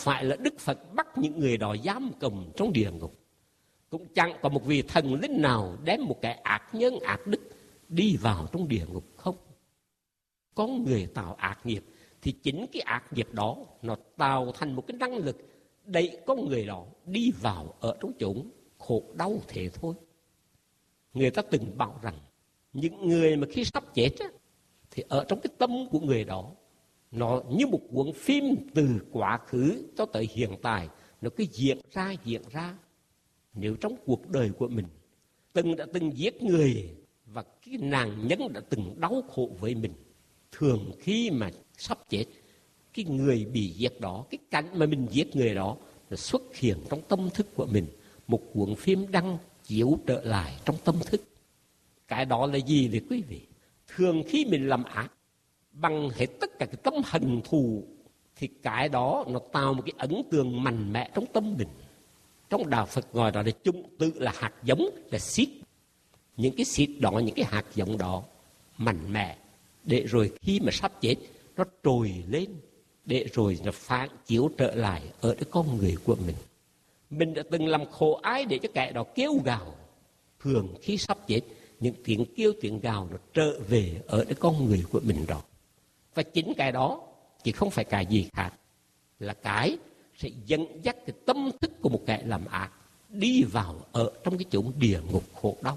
phải là Đức Phật bắt những người đó giam cầm trong địa ngục. Cũng chẳng có một vị thần linh nào đem một kẻ ác nhân ác đức đi vào trong địa ngục không. Con người tạo ác nghiệp thì chính cái ác nghiệp đó nó tạo thành một cái năng lực đẩy con người đó đi vào ở trong chốn khổ đau thế thôi. Người ta từng bảo rằng những người mà khi sắp chết á, thì ở trong cái tâm của người đó nó như một cuốn phim từ quá khứ cho tới hiện tại, nó cứ diễn ra. Nếu trong cuộc đời của mình đã từng giết người và cái nạn nhân đã từng đau khổ với mình, thường khi mà sắp chết, cái người bị giết đó, cái cảnh mà mình giết người đó nó xuất hiện trong tâm thức của mình, một cuốn phim đang chiếu trở lại trong tâm thức. Cái đó là gì vậy quý vị? Thường khi mình làm ác bằng hết tất cả cái tấm hận thù thì cái đó nó tạo một cái ấn tượng mạnh mẽ trong tâm mình. Trong đạo Phật gọi đó là chung tự, là hạt giống, là seed. Những cái seed đó, những cái hạt giống đó mạnh mẽ, để rồi khi mà sắp chết nó trồi lên, để rồi nó phản chiếu trở lại ở cái con người của mình. Mình đã từng làm khổ ai để cho kẻ đó kêu gào. Thường khi sắp chết, những tiếng kêu tiếng gào nó trở về ở cái con người của mình đó. Và chính cái đó chỉ không phải cái gì khác, là cái sẽ dẫn dắt cái tâm thức của một kẻ làm ác đi vào ở trong cái chốn địa ngục khổ đau.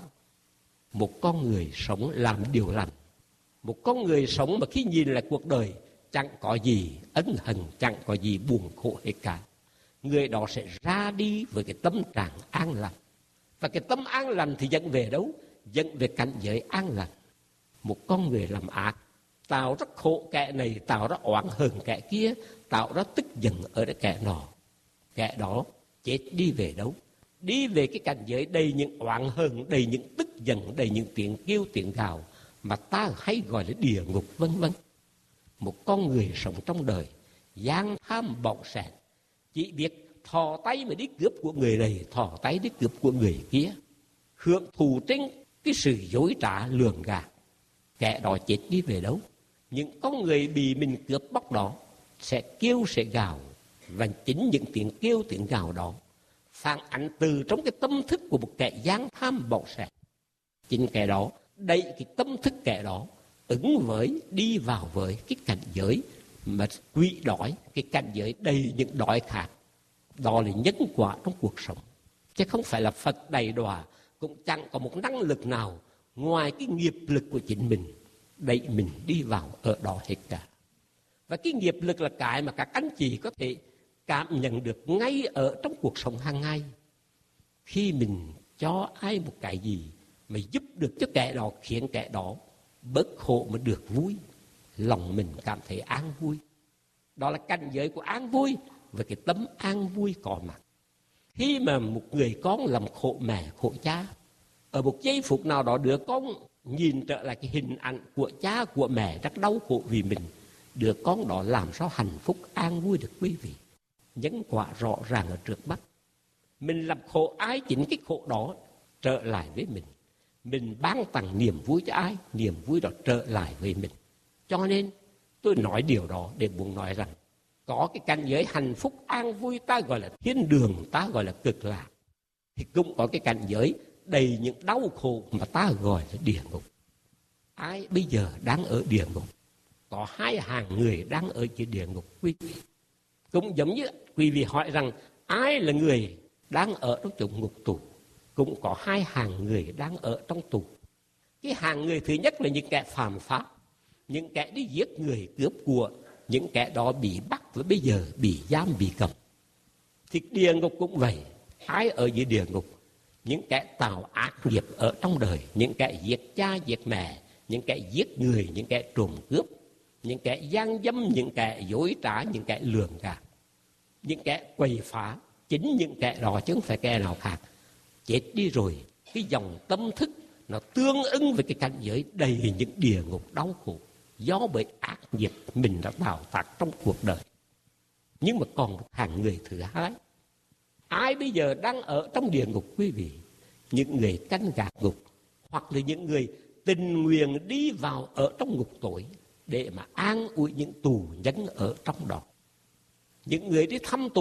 Một con người sống làm điều lành, một con người sống mà khi nhìn lại cuộc đời chẳng có gì ân hận, chẳng có gì buồn khổ hết cả, người đó sẽ ra đi với cái tâm trạng an lành. Và cái tâm an lành thì dẫn về đâu? Dẫn về cảnh giới an lành. Một con người làm ác tạo ra khổ kẻ này, tạo ra oán hờn kẻ kia, tạo ra tức giận ở cái kẻ nọ. Kẻ đó chết đi về đâu? Đi về cái cảnh giới đầy những oán hờn, đầy những tức giận, đầy những tiếng kêu tiếng gào mà ta hay gọi là địa ngục vân vân. Một con người sống trong đời gian tham bỏng sẻn, chỉ biết thò tay mà đi cướp của người này, thò tay đi cướp của người kia, hưởng thụ trên cái sự dối trá lường gạt. Kẻ đó chết đi về đâu? Những con người bị mình cướp bóc đó sẽ kêu sẽ gào, và chính những tiếng kêu tiếng gào đó phản ánh từ trong cái tâm thức của một kẻ gian tham bỏng sẻn. Chính kẻ đó đẩy cái tâm thức kẻ đó ứng với, đi vào với cái cảnh giới mà quỷ đói, cái cảnh giới đầy những đói khát. Đó là nhân quả trong cuộc sống, chứ không phải là Phật đầy đọa, cũng chẳng có một năng lực nào ngoài cái nghiệp lực của chính mình đẩy mình đi vào ở đó hết cả. Và cái nghiệp lực là cái mà các anh chị có thể cảm nhận được ngay ở trong cuộc sống hàng ngày. Khi mình cho ai một cái gì mà giúp được cho kẻ đó, khiến kẻ đó bớt khổ mà được vui, lòng mình cảm thấy an vui. Đó là cảnh giới của an vui, và cái tấm an vui có mặt. Khi mà một người con làm khổ mẹ khổ cha, ở một giây phút nào đó đứa con nhìn trở lại cái hình ảnh của cha của mẹ rất đau khổ vì mình, đứa con đó làm sao hạnh phúc an vui được quý vị? Nhân quả rõ ràng ở trước mắt. Mình làm khổ ai, chính cái khổ đó trở lại với mình. Mình ban tặng niềm vui cho ai, niềm vui đó trở lại với mình. Cho nên tôi nói điều đó để muốn nói rằng có cái cảnh giới hạnh phúc an vui ta gọi là thiên đường, ta gọi là cực lạc, thì cũng có cái cảnh giới đầy những đau khổ mà ta gọi là địa ngục. Ai bây giờ đang ở địa ngục? Có hai hàng người đang ở trên địa ngục quý vị. Cũng giống như quý vị hỏi rằng ai là người đang ở trong chỗ ngục tù, cũng có hai hàng người đang ở trong tù. Cái hàng người thứ nhất là những kẻ phạm pháp, những kẻ đi giết người cướp của, những kẻ đó bị bắt và bây giờ bị giam bị cầm. Thì địa ngục cũng vậy. Ai ở dưới địa ngục? Những kẻ tạo ác nghiệp ở trong đời, những kẻ giết cha giết mẹ, những kẻ giết người, những kẻ trộm cướp, những kẻ gian dâm, những kẻ dối trá, những kẻ lường gạt, những kẻ quậy phá. Chính những kẻ đó chứ không phải kẻ nào khác. Chết đi rồi, cái dòng tâm thức nó tương ứng với cái cảnh giới đầy những địa ngục đau khổ do bởi ác nghiệp mình đã tạo tác trong cuộc đời. Nhưng mà còn một hàng người thứ hai. Ai bây giờ đang ở trong địa ngục quý vị? Những người canh gác ngục, hoặc là những người tình nguyện đi vào ở trong ngục tối để mà an ủi những tù nhân ở trong đó. Những người đi thăm tù